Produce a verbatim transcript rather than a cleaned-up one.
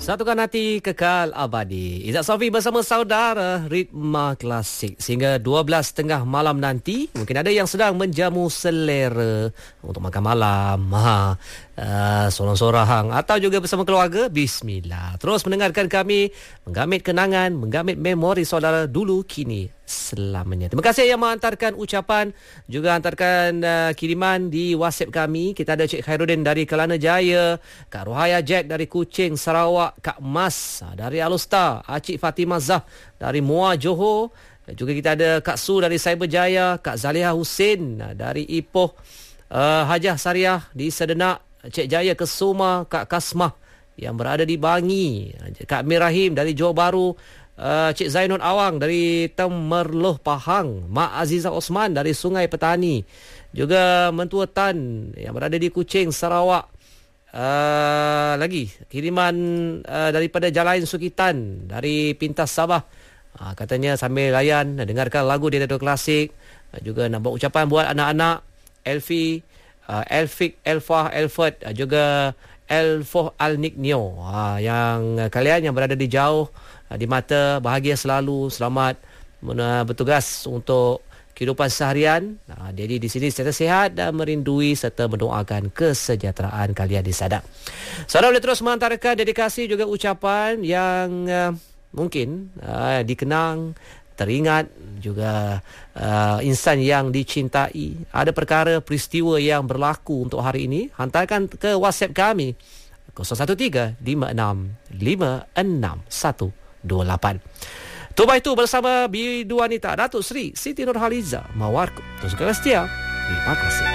Satukan hati kekal abadi. Izzat Sofi bersama saudara Ritma Klasik sehingga dua belas tiga puluh malam nanti. Mungkin ada yang sedang menjamu selera untuk makan malam, ha, uh, sorang-sorang atau juga bersama keluarga. Bismillah. Terus mendengarkan kami, menggamit kenangan, menggamit memori saudara dulu, kini, selamanya. Terima kasih yang menghantarkan ucapan, juga hantarkan uh, kiriman di WhatsApp kami. Kita ada Cik Khairuddin dari Kelana Jaya, Kak Rohaya Jack dari Kuching, Sarawak, Kak Mas dari Alustar, Acik Fatimah Zah dari Muar Johor, dan juga kita ada Kak Su dari Cyberjaya, Kak Zaliha Hussein dari Ipoh, uh, Hajah Sariah di Sedenak, Cik Jaya Kesuma, Kak Kasmah yang berada di Bangi, Kak Mirahim dari Johor Bahru, Uh, Cik Zainun Awang dari Temerloh Pahang, Mak Azizah Osman dari Sungai Petani, juga Mentua Tan yang berada di Kuching, Sarawak. Uh, lagi kiriman uh, daripada Jalain Sukitan dari Pintas Sabah, uh, katanya sambil layan dengarkan lagu di Radio Klasik. Uh, juga nak buat ucapan buat anak-anak Elfi, uh, Elfik, Elfah, Elford, uh, juga Elfoh Al-Niknio, uh, yang uh, kalian yang berada di jauh di mata, bahagia selalu, selamat bertugas untuk kehidupan seharian. Nah, jadi di sini secara sihat dan merindui serta mendoakan kesejahteraan kalian di sana. Saudara boleh terus menghantarkan dedikasi juga ucapan yang uh, mungkin uh, dikenang, teringat, juga uh, insan yang dicintai. Ada perkara peristiwa yang berlaku untuk hari ini, hantarkan ke WhatsApp kami kosong satu tiga lima enam lima enam satu dua lapan. Tuba itu bersama bidu wanita Datuk Seri Siti Nurhaliza Mawarku. Terus setia. Terima kasih.